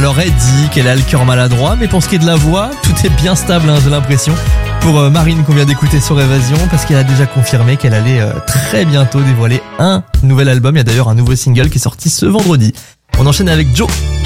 aurait dit qu'elle a le cœur maladroit, mais pour ce qui est de la voix, tout est bien stable, j'ai l'impression. Pour Marine qu'on vient d'écouter sur Évasion, parce qu'elle a déjà confirmé qu'elle allait très bientôt dévoiler un nouvel album. Il y a d'ailleurs un nouveau single qui est sorti ce vendredi. On enchaîne avec Joe,